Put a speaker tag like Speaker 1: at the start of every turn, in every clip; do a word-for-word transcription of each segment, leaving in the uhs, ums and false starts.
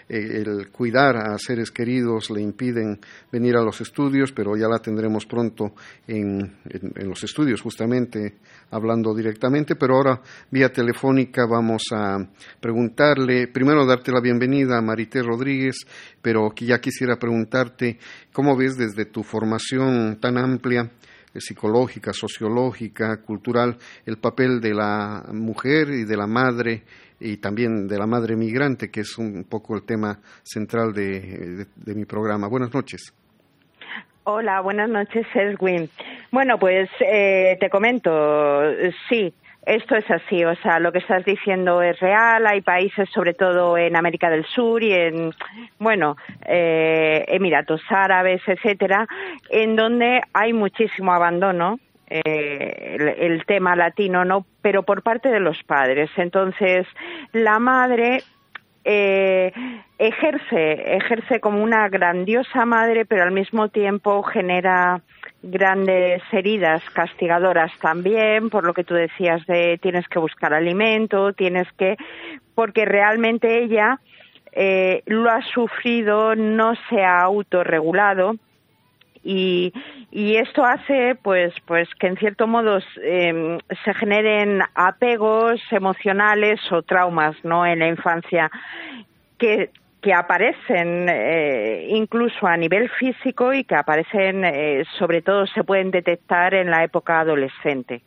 Speaker 1: eh, el cuidar a seres queridos le impiden venir a los estudios, pero ya la tendremos pronto en, en, en los estudios, justamente hablando directamente. Pero ahora, vía telefónica, vamos a preguntarle, primero darte la bienvenida a Marité Rodríguez, pero que ya quisiera preguntarte, ¿cómo ves desde tu formación tan amplia, psicológica, sociológica, cultural, el papel de la mujer y de la madre, y también de la madre migrante, que es un poco el tema central de, de, de mi programa? Buenas noches.
Speaker 2: Hola, buenas noches, Edwin. Bueno, pues eh, te comento, sí, esto es así, o sea, lo que estás diciendo es real. Hay países, sobre todo en América del Sur y en, bueno, eh, Emiratos Árabes, etcétera, en donde hay muchísimo abandono. Eh, el, el tema latino, ¿no? Pero por parte de los padres. Entonces, la madre eh, ejerce, ejerce como una grandiosa madre, pero al mismo tiempo genera grandes heridas castigadoras también, por lo que tú decías de tienes que buscar alimento, tienes que, porque realmente ella eh, lo ha sufrido, no se ha autorregulado. Y, y esto hace pues pues que en cierto modo eh, se generen apegos emocionales o traumas, ¿no?, en la infancia que que aparecen eh, incluso a nivel físico y que aparecen eh, sobre todo se pueden detectar en la época adolescente.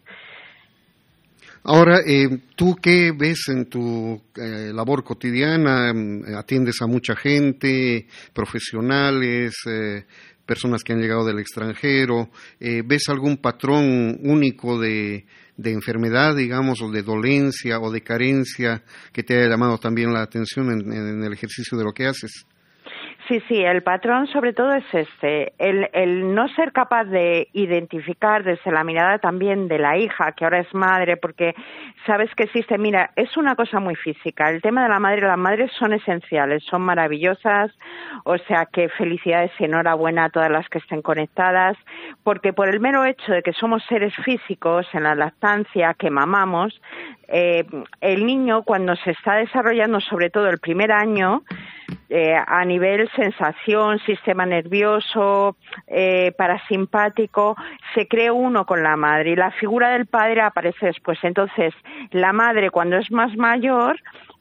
Speaker 1: Ahora, eh, ¿tú qué ves en tu eh, labor cotidiana? ¿Atiendes a mucha gente, profesionales, eh, personas que han llegado del extranjero? Eh, ¿Ves algún patrón único de, de enfermedad, digamos, o de dolencia o de carencia que te haya llamado también la atención en, en el ejercicio de lo que haces?
Speaker 2: Sí, sí, el patrón sobre todo es este, el, el no ser capaz de identificar desde la mirada también de la hija, que ahora es madre, porque sabes que existe, mira, es una cosa muy física, el tema de la madre, las madres son esenciales, son maravillosas, o sea que felicidades y enhorabuena a todas las que estén conectadas, porque por el mero hecho de que somos seres físicos en la lactancia, que mamamos, eh, el niño cuando se está desarrollando, sobre todo el primer año, Eh, a nivel sensación, sistema nervioso, eh, parasimpático, se cree uno con la madre y la figura del padre aparece después. Entonces, la madre cuando es más mayor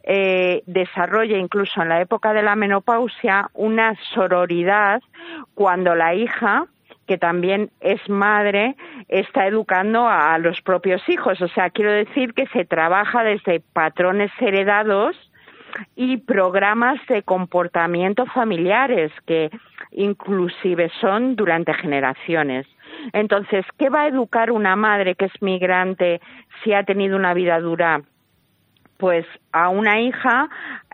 Speaker 2: eh, desarrolla incluso en la época de la menopausia una sororidad cuando la hija, que también es madre, está educando a los propios hijos. O sea, quiero decir que se trabaja desde patrones heredados y programas de comportamiento familiares que inclusive son durante generaciones. Entonces, ¿qué va a educar una madre que es migrante si ha tenido una vida dura? Pues a una hija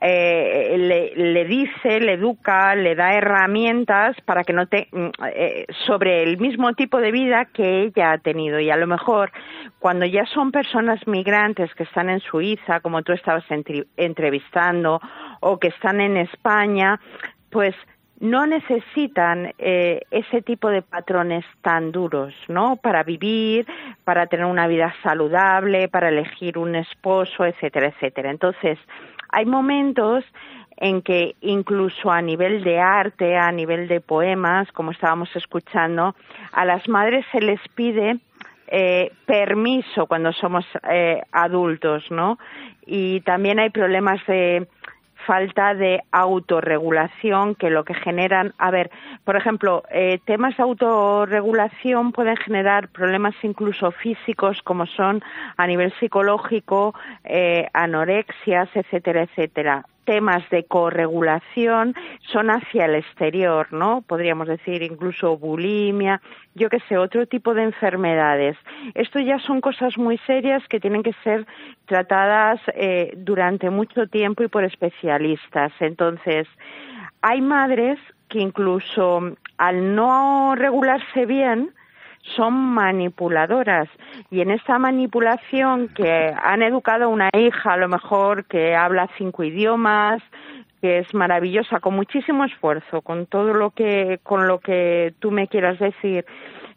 Speaker 2: eh, le, le dice, le educa, le da herramientas para que no te eh, sobre el mismo tipo de vida que ella ha tenido. Y a lo mejor cuando ya son personas migrantes que están en Suiza, como tú estabas entre, entrevistando, o que están en España, pues no necesitan eh, ese tipo de patrones tan duros, ¿no?, para vivir, para tener una vida saludable, para elegir un esposo, etcétera, etcétera. Entonces, hay momentos en que incluso a nivel de arte, a nivel de poemas, como estábamos escuchando, a las madres se les pide eh, permiso cuando somos eh, adultos, ¿no? Y también hay problemas de falta de autorregulación que lo que generan, a ver, por ejemplo, eh, temas de autorregulación pueden generar problemas incluso físicos como son a nivel psicológico, eh, anorexias, etcétera, etcétera. Temas de corregulación son hacia el exterior, ¿no? Podríamos decir incluso bulimia, yo qué sé, otro tipo de enfermedades. Esto ya son cosas muy serias que tienen que ser tratadas eh, durante mucho tiempo y por especialistas. Entonces, hay madres que incluso al no regularse bien, son manipuladoras, y en esta manipulación que han educado a una hija a lo mejor que habla cinco idiomas, que es maravillosa, con muchísimo esfuerzo, con todo lo que con lo que tú me quieras decir,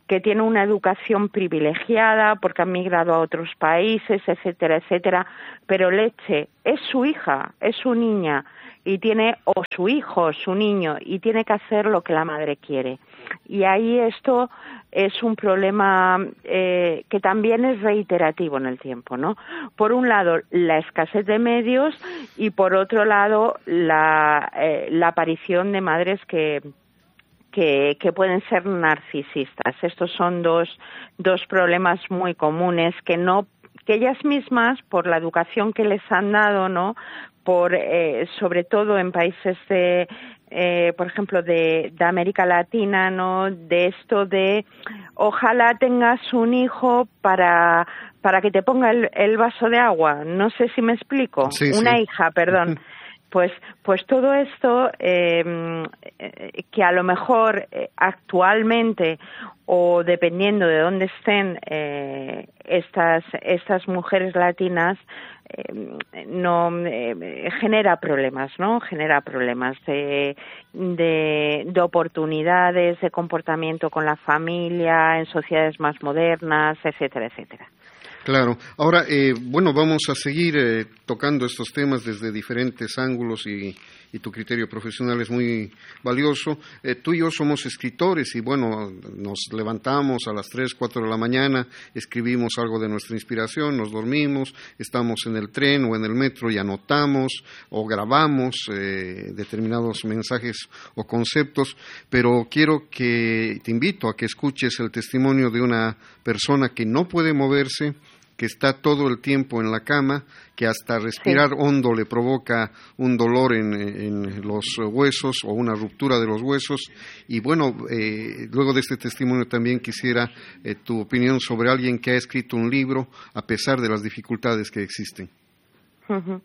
Speaker 2: que tiene una educación privilegiada porque ha migrado a otros países, etcétera, etcétera, pero Leche es su hija, es su niña, y tiene, o su hijo, su niño, y tiene que hacer lo que la madre quiere. Y ahí esto es un problema eh, que también es reiterativo en el tiempo, ¿no? Por un lado, la escasez de medios y por otro lado, la, eh, la aparición de madres que, que, que pueden ser narcisistas. Estos son dos, dos problemas muy comunes que no, que ellas mismas, por la educación que les han dado, ¿no? Por, eh, sobre todo en países de, eh, por ejemplo, de, de América Latina, ¿no? De esto de ojalá tengas un hijo para para que te ponga el, el vaso de agua. No sé si me explico.
Speaker 1: Sí,
Speaker 2: Una
Speaker 1: sí.
Speaker 2: hija, perdón. Pues, pues todo esto eh, que a lo mejor eh, actualmente o dependiendo de dónde estén eh, estas estas mujeres latinas eh, no eh, genera problemas, ¿no? Genera problemas de, de de oportunidades, de comportamiento con la familia, en sociedades más modernas, etcétera, etcétera.
Speaker 1: Claro. Ahora, eh, bueno, vamos a seguir eh, tocando estos temas desde diferentes ángulos y, y tu criterio profesional es muy valioso. Eh, tú y yo somos escritores y, bueno, nos levantamos a las tres, cuatro de la mañana, escribimos algo de nuestra inspiración, nos dormimos, estamos en el tren o en el metro y anotamos o grabamos eh, determinados mensajes o conceptos, pero quiero que te invito a que escuches el testimonio de una persona que no puede moverse, que está todo el tiempo en la cama, que hasta respirar sí. hondo le provoca un dolor en, en los huesos o una ruptura de los huesos. Y bueno, eh, luego de este testimonio también quisiera eh, tu opinión sobre alguien que ha escrito un libro a pesar de las dificultades que existen.
Speaker 2: Uh-huh.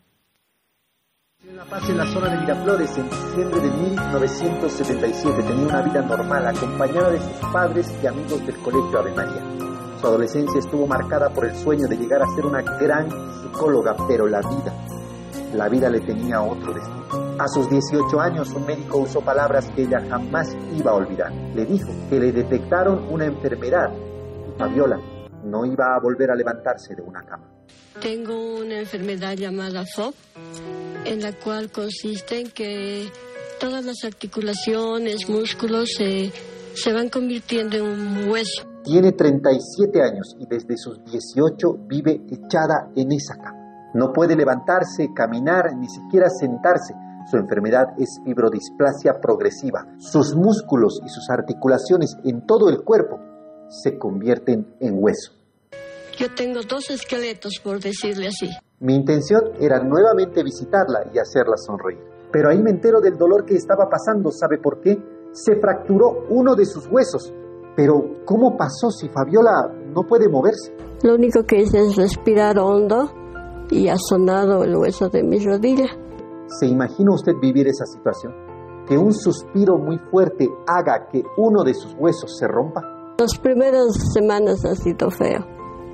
Speaker 3: En La Paz, en la zona de Miraflores, en diciembre de mil novecientos setenta y siete, tenía una vida normal, acompañada de sus padres y amigos del colegio Ave María. Su adolescencia estuvo marcada por el sueño de llegar a ser una gran psicóloga, pero la vida, la vida le tenía otro destino. A sus dieciocho años, un médico usó palabras que ella jamás iba a olvidar. Le dijo que le detectaron una enfermedad y Fabiola no iba a volver a levantarse de una cama.
Speaker 4: Tengo una enfermedad llamada F O B, en la cual consiste en que todas las articulaciones, músculos se, se van convirtiendo en un hueso.
Speaker 3: Tiene treinta y siete años y desde sus dieciocho vive echada en esa cama. No puede levantarse, caminar, ni siquiera sentarse. Su enfermedad es fibrodisplasia progresiva. Sus músculos y sus articulaciones en todo el cuerpo se convierten en hueso.
Speaker 4: Yo tengo dos esqueletos, por decirle así.
Speaker 3: Mi intención era nuevamente visitarla y hacerla sonreír. Pero ahí me entero del dolor que estaba pasando. ¿Sabe por qué? Se fracturó uno de sus huesos. Pero, ¿cómo pasó si Fabiola no puede moverse?
Speaker 4: Lo único que hice es respirar hondo y ha sonado el hueso de mi rodilla.
Speaker 3: ¿Se imagina usted vivir esa situación? ¿Que un suspiro muy fuerte haga que uno de sus huesos se rompa?
Speaker 4: Las primeras semanas ha sido feo.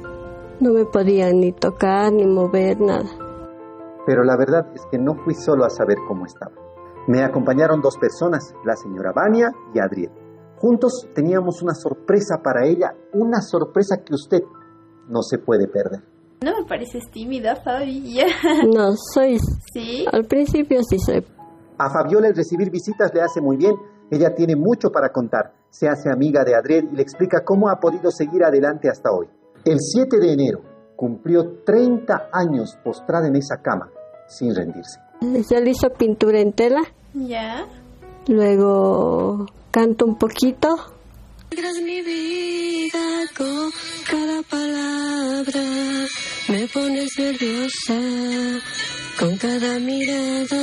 Speaker 4: No me podía ni tocar ni mover nada.
Speaker 3: Pero la verdad es que no fui solo a saber cómo estaba. Me acompañaron dos personas, la señora Vania y Adriel. Juntos teníamos una sorpresa para ella, una sorpresa que usted no se puede perder.
Speaker 5: No me pareces tímida, Fabi.
Speaker 4: No, soy...
Speaker 5: ¿Sí?
Speaker 4: Al principio sí soy.
Speaker 3: A Fabiola el recibir visitas le hace muy bien. Ella tiene mucho para contar. Se hace amiga de Adriel y le explica cómo ha podido seguir adelante hasta hoy. El siete de enero cumplió treinta años postrada en esa cama, sin rendirse.
Speaker 4: Ya le hizo pintura en tela.
Speaker 5: Ya.
Speaker 4: Luego canto un poquito. Alegras mi vida con cada palabra, me pones nerviosa con cada mirada.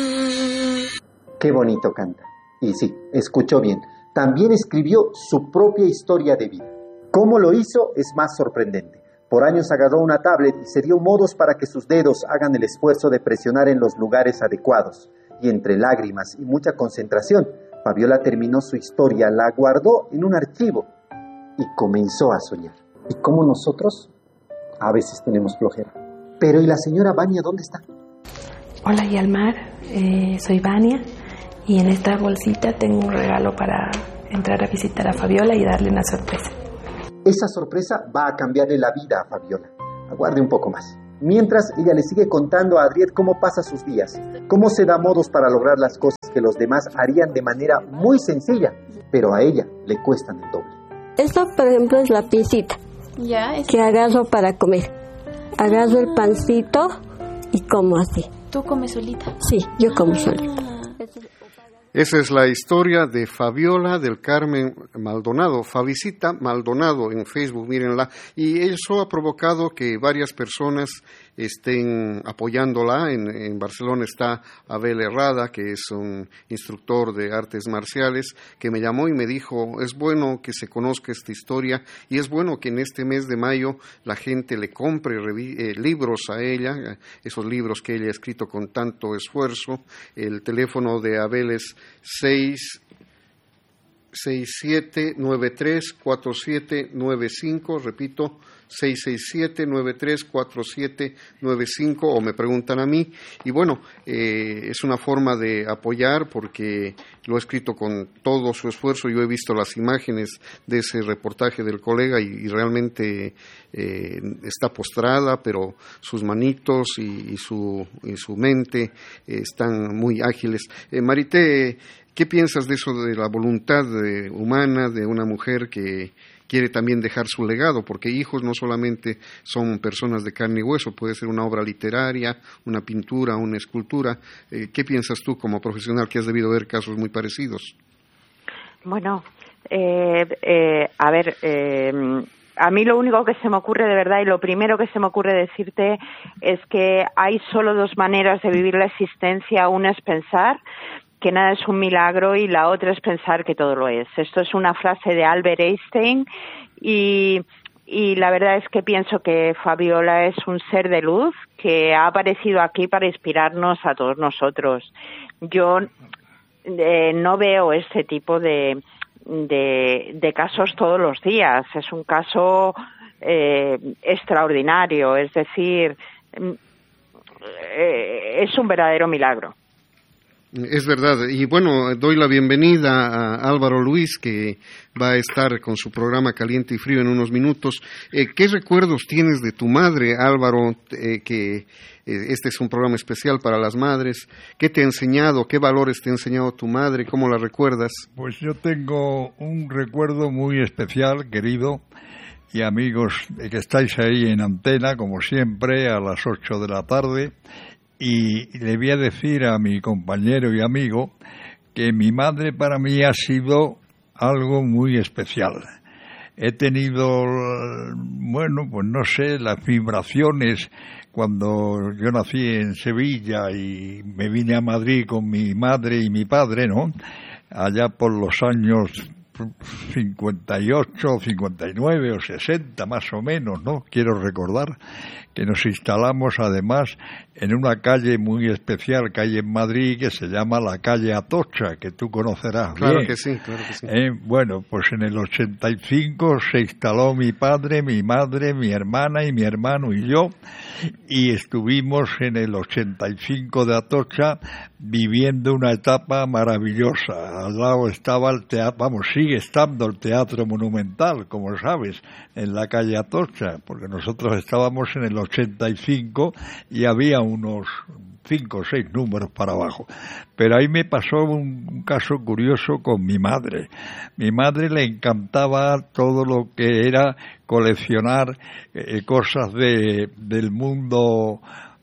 Speaker 3: Qué bonito canta. Y sí, escuchó bien. También escribió su propia historia de vida. Cómo lo hizo es más sorprendente. Por años agarró una tablet y se dio modos para que sus dedos hagan el esfuerzo de presionar en los lugares adecuados. Y entre lágrimas y mucha concentración, Fabiola terminó su historia, la guardó en un archivo y comenzó a soñar. ¿Y cómo nosotros? A veces tenemos flojera. Pero ¿y la señora Vania dónde está?
Speaker 6: Hola Yalmar, eh, soy Vania y en esta bolsita tengo un regalo para entrar a visitar a Fabiola y darle una sorpresa.
Speaker 3: Esa sorpresa va a cambiarle la vida a Fabiola. Aguarde un poco más. Mientras, ella le sigue contando a Adriet cómo pasa sus días, cómo se da modos para lograr las cosas que los demás harían de manera muy sencilla, pero a ella le cuestan el doble.
Speaker 4: Esto, por ejemplo, es la pincita
Speaker 5: Ya, es...
Speaker 4: que agarro para comer. Agarro el pancito y como así.
Speaker 5: ¿Tú comes solita?
Speaker 4: Sí, yo como solita.
Speaker 1: Esa es la historia de Fabiola del Carmen Maldonado, Fabicita Maldonado en Facebook, mírenla, y eso ha provocado que varias personas estén apoyándola. En, en Barcelona está Abel Herrada, que es un instructor de artes marciales, que me llamó y me dijo, es bueno que se conozca esta historia y es bueno que en este mes de mayo la gente le compre revi- eh, libros a ella, esos libros que ella ha escrito con tanto esfuerzo. El teléfono de Abel es seis seis siete nueve tres cuatro siete nueve cinco, repito, seis seis siete nueve tres cuatro siete nueve cinco, o me preguntan a mí, y bueno, eh, es una forma de apoyar porque lo he escrito con todo su esfuerzo. Yo he visto las imágenes de ese reportaje del colega y, y realmente eh, está postrada, pero sus manitos y, y, su, y su mente eh, están muy ágiles. Eh, Marité, ¿qué piensas de eso, de la voluntad de, humana de una mujer que quiere también dejar su legado? Porque hijos no solamente son personas de carne y hueso, puede ser una obra literaria, una pintura, una escultura. Eh, ¿Qué piensas tú como profesional que has debido ver casos muy parecidos?
Speaker 2: Bueno, eh, eh, a ver, eh, a mí lo único que se me ocurre de verdad y lo primero que se me ocurre decirte es que hay solo dos maneras de vivir la existencia. Una es pensar que nada es un milagro y la otra es pensar que todo lo es. Esto es una frase de Albert Einstein y, y la verdad es que pienso que Fabiola es un ser de luz que ha aparecido aquí para inspirarnos a todos nosotros. Yo eh, no veo este tipo de, de, de casos todos los días. Es un caso eh, extraordinario, es decir, eh, es un verdadero milagro.
Speaker 1: Es verdad, y bueno, doy la bienvenida a Álvaro Luis, que va a estar con su programa Caliente y Frío en unos minutos. Eh, ¿Qué recuerdos tienes de tu madre, Álvaro? Eh, que eh, este es un programa especial para las madres. ¿Qué te ha enseñado? ¿Qué valores te ha enseñado tu madre? ¿Cómo la recuerdas?
Speaker 7: Pues yo tengo un recuerdo muy especial, querido, y amigos que estáis ahí en antena, como siempre, a las ocho de la tarde. Y le voy a decir a mi compañero y amigo que mi madre para mí ha sido algo muy especial. He tenido, bueno, pues no sé, las vibraciones cuando yo nací en Sevilla y me vine a Madrid con mi madre y mi padre, ¿no? Allá por los años cincuenta y ocho, cincuenta y nueve o sesenta más o menos, ¿no? Quiero recordar que nos instalamos además en una calle muy especial que hay en Madrid que se llama la calle Atocha, que tú conocerás bien.
Speaker 1: Claro que sí, claro que sí.
Speaker 7: Eh, bueno, pues en el ochenta y cinco se instaló mi padre, mi madre, mi hermana y mi hermano y yo, y estuvimos en el ochenta y cinco de Atocha viviendo una etapa maravillosa. Al lado estaba el teatro, vamos, sigue estando el Teatro Monumental, como sabes, en la calle Atocha, porque nosotros estábamos en el ochenta y cinco y había unos cinco o seis números para abajo. Pero ahí me pasó un, un caso curioso con mi madre. Mi madre le encantaba todo lo que era coleccionar eh, cosas de, del mundo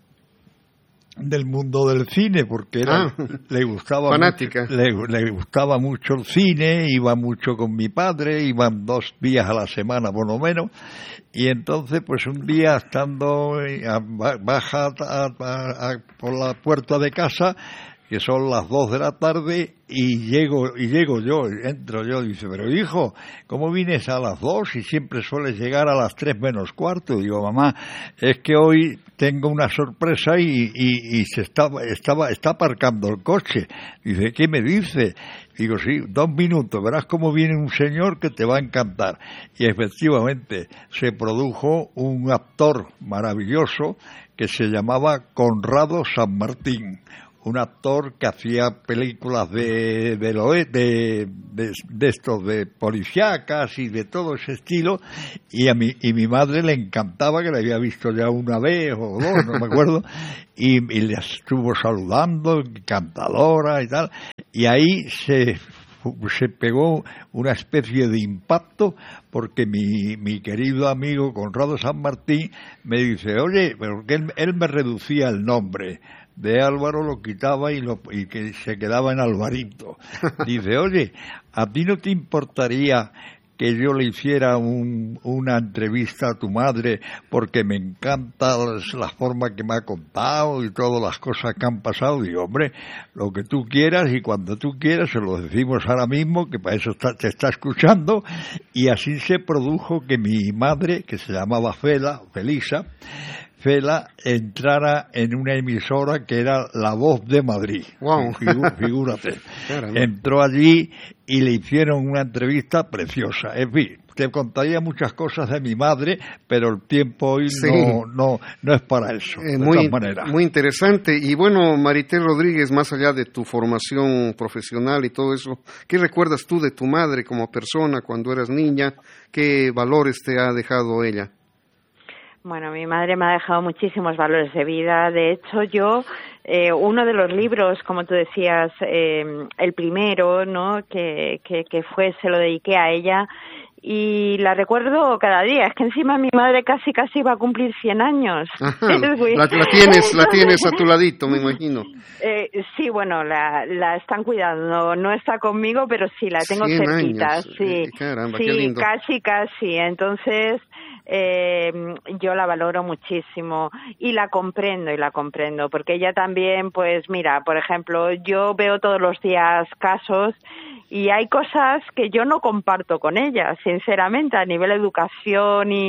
Speaker 7: del mundo del cine, porque era,
Speaker 1: ah,
Speaker 7: le gustaba
Speaker 1: fanática.
Speaker 7: Mucho, le, le gustaba mucho el cine, iba mucho con mi padre, iban dos días a la semana por lo menos, y entonces pues un día estando a, baja a, a, a, por la puerta de casa, que son las dos de la tarde, y llego y llego yo, entro yo, y dice, pero hijo, ¿cómo vienes a las dos y siempre sueles llegar a las tres menos cuarto? Digo, mamá, es que hoy tengo una sorpresa y, y, y se estaba, estaba, está aparcando el coche. Dice, ¿qué me dice? Digo, sí, dos minutos, verás cómo viene un señor que te va a encantar. Y efectivamente se produjo un actor maravilloso que se llamaba Conrado San Martín, un actor que hacía películas de de, lo, de, de, de estos de policíacas y de todo ese estilo, y a mi y mi madre le encantaba, que la había visto ya una vez o dos, no me acuerdo, y, y le estuvo saludando, encantadora y tal, y ahí se se pegó una especie de impacto, porque mi, mi querido amigo Conrado San Martín me dice, oye, pero que él, él me reducía el nombre de Álvaro, lo quitaba y, lo, y que se quedaba en Alvarito. Dice, oye, ¿a ti no te importaría que yo le hiciera un, una entrevista a tu madre, porque me encanta la forma que me ha contado y todas las cosas que han pasado? Digo, hombre, lo que tú quieras y cuando tú quieras, se lo decimos ahora mismo, que para eso está, te está escuchando. Y así se produjo que mi madre, que se llamaba Fela, Felisa, Fela, entrara en una emisora que era La Voz de Madrid.
Speaker 1: Wow.
Speaker 7: Figúrate. Entró allí y le hicieron una entrevista preciosa. En fin, te contaría muchas cosas de mi madre, pero el tiempo hoy sí. no, no, no es para eso, eh, de
Speaker 1: muy,
Speaker 7: todas maneras.
Speaker 1: Muy interesante. Y bueno, Marité Rodríguez, más allá de tu formación profesional y todo eso, ¿qué recuerdas tú de tu madre como persona cuando eras niña? ¿Qué valores te ha dejado ella?
Speaker 2: Bueno, mi madre me ha dejado muchísimos valores de vida. De hecho, yo, eh, uno de los libros, como tú decías, eh, el primero, ¿no?, que, que, que fue, se lo dediqué a ella, y la recuerdo cada día. Es que encima mi madre casi casi va a cumplir cien años.
Speaker 1: Ajá, la, la tienes, la tienes a tu ladito, me imagino.
Speaker 2: Eh, sí, bueno, la, la están cuidando. No está conmigo, pero sí, la tengo cerquita. Años. Sí,
Speaker 1: eh, caramba,
Speaker 2: sí,
Speaker 1: qué lindo.
Speaker 2: Casi, casi. Entonces, eh, yo la valoro muchísimo y la comprendo y la comprendo, porque ella también, pues mira, por ejemplo, yo veo todos los días casos y hay cosas que yo no comparto con ella, sinceramente, a nivel educación y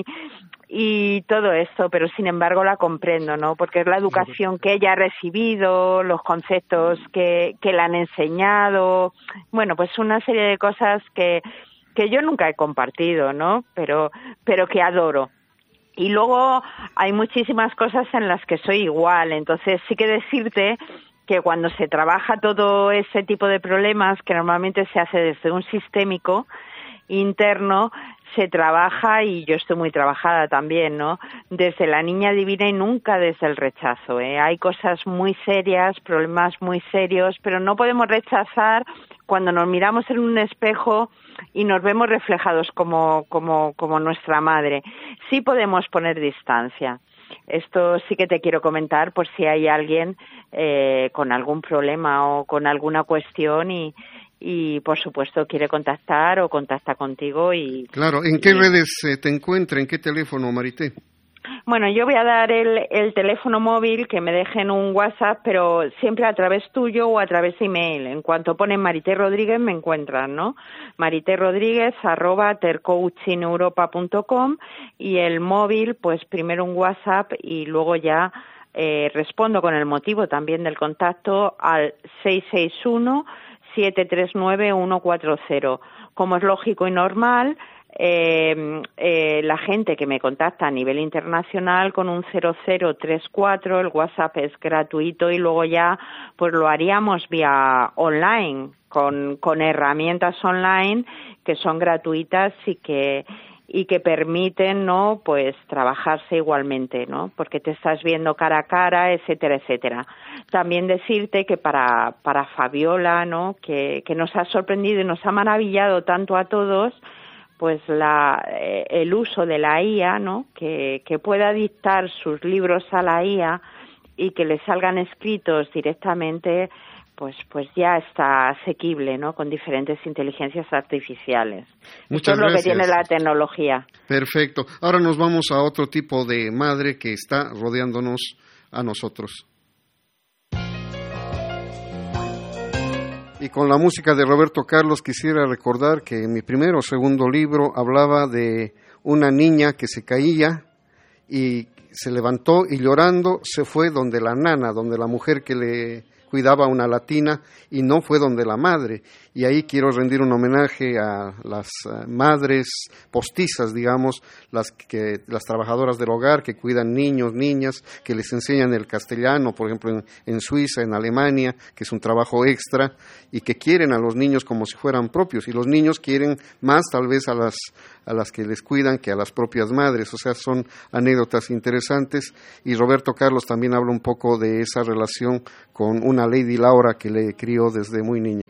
Speaker 2: y todo esto, pero sin embargo la comprendo, ¿no? Porque es la educación que ella ha recibido, los conceptos que que le han enseñado, bueno, pues una serie de cosas que que yo nunca he compartido, ¿no? Pero pero que adoro. Y luego hay muchísimas cosas en las que soy igual, entonces sí que decirte que cuando se trabaja todo ese tipo de problemas, que normalmente se hace desde un sistémico interno, se trabaja, y yo estoy muy trabajada también, ¿no?, desde la niña divina y nunca desde el rechazo, ¿eh? Hay cosas muy serias, problemas muy serios, pero no podemos rechazar cuando nos miramos en un espejo y nos vemos reflejados como, como, como nuestra madre. Sí podemos poner distancia. Esto sí que te quiero comentar por si hay alguien eh, con algún problema o con alguna cuestión y y por supuesto quiere contactar o contacta contigo. Y
Speaker 1: claro, ¿en qué
Speaker 2: y...
Speaker 1: redes eh, te encuentra? ¿En qué teléfono, Marité?
Speaker 2: Bueno, yo voy a dar el, el teléfono móvil, que me dejen un WhatsApp, pero siempre a través tuyo o a través de email. En cuanto ponen Marité Rodríguez me encuentran, ¿no? Marité Rodríguez arroba tercoachingeuropa punto com, y el móvil, pues primero un WhatsApp y luego ya eh, respondo con el motivo también del contacto al seis seis uno siete tres nueve uno cuatro cero. Como es lógico y normal, eh, eh, la gente que me contacta a nivel internacional con un cero cero tres cuatro, el WhatsApp es gratuito, y luego ya pues lo haríamos vía online, con, con herramientas online que son gratuitas y que y que permiten, ¿no?, pues trabajarse igualmente, ¿no?, porque te estás viendo cara a cara, etcétera, etcétera. También decirte que para para Fabiola, ¿no?, que que nos ha sorprendido y nos ha maravillado tanto a todos, pues la eh, el uso de la I A, ¿no?, que que pueda dictar sus libros a la I A y que le salgan escritos directamente, pues pues ya está asequible, ¿no?, con diferentes inteligencias artificiales.
Speaker 1: Muchas
Speaker 2: Esto es lo
Speaker 1: gracias.
Speaker 2: que tiene la tecnología.
Speaker 1: Perfecto. Ahora nos vamos a otro tipo de madre que está rodeándonos a nosotros. Y con la música de Roberto Carlos quisiera recordar que en mi primer o segundo libro hablaba de una niña que se caía y se levantó y llorando se fue donde la nana, donde la mujer que le cuidaba a una latina y no fue donde la madre. Y ahí quiero rendir un homenaje a las uh, madres postizas, digamos, las, que, las trabajadoras del hogar que cuidan niños, niñas, que les enseñan el castellano, por ejemplo, en, en Suiza, en Alemania, que es un trabajo extra, y que quieren a los niños como si fueran propios. Y los niños quieren más, tal vez, a las, a las que les cuidan que a las propias madres. O sea, son anécdotas interesantes. Y Roberto Carlos también habla un poco de esa relación con una Lady Laura que le crió desde muy niña.